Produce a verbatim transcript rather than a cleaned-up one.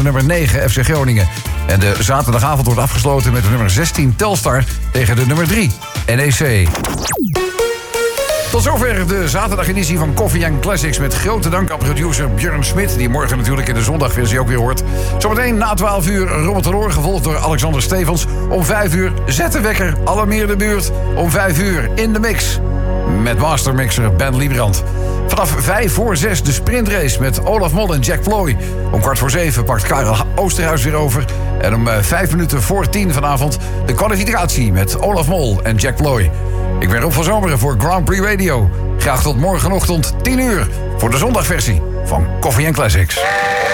nummer negen F C Groningen. En de zaterdagavond wordt afgesloten met de nummer zestien Telstar tegen de nummer drie N E C. Tot zover de zaterdageditie van Koffie en Classics. Met grote dank aan producer Björn Smit, die morgen natuurlijk in de zondagversie ook weer hoort. Zometeen na twaalf uur Robert Teloor, gevolgd door Alexander Stevens. Om vijf uur zet de wekker, Allermeer de buurt. Om vijf uur in de mix met mastermixer Ben Liebrand. Vanaf vijf voor zes de sprintrace met Olaf Mol en Jack Ploy. Om kwart voor zeven pakt Karel Oosterhuis weer over. En om vijf minuten voor tien vanavond de kwalificatie met Olaf Mol en Jack Ploy. Ik ben Rob van Zomeren voor Grand Prix Radio. Graag tot morgenochtend tien uur voor de zondagversie van Koffie en Classics.